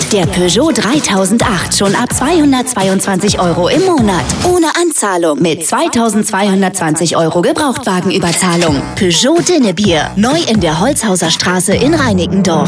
Der Peugeot 3008 schon ab 222 € im Monat. Ohne Anzahlung mit 2220 € Gebrauchtwagenüberzahlung. Peugeot Dinnebier. Neu in der Holzhauser Straße in Reinickendorf.